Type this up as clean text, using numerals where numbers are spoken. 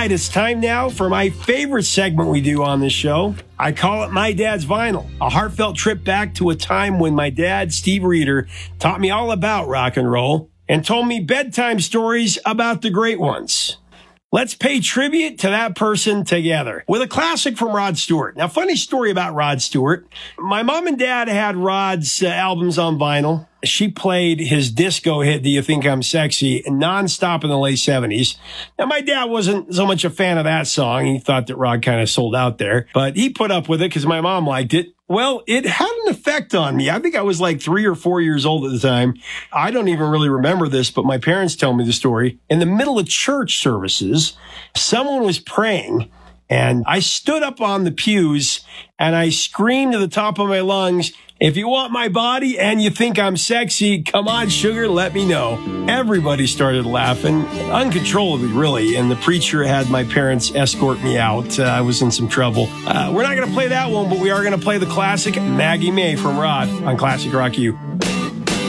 right, it's time now for my favorite segment we do on this show. I call it My Dad's Vinyl, a heartfelt trip back to a time when my dad, Steve Reeder, taught me all about rock and roll and told me bedtime stories about the great ones. Let's pay tribute to that person together with a classic from Rod Stewart. Now, funny story about Rod Stewart. My mom and dad had Rod's albums on vinyl. She played his disco hit, Do You Think I'm Sexy, nonstop in the late 70s. Now, my dad wasn't so much a fan of that song. He thought that Rod kind of sold out there, but he put up with it because my mom liked it. Well, it had an effect on me. I think I was like 3 or 4 years old at the time. I don't even really remember this, but my parents tell me the story. In the middle of church services, someone was praying, and I stood up on the pews and I screamed to the top of my lungs, "If you want my body and you think I'm sexy, come on, sugar, let me know." Everybody started laughing uncontrollably, really. And the preacher had my parents escort me out. I was in some trouble. We're not going to play that one, but we are going to play the classic Maggie May from Rod on Classic Rock U.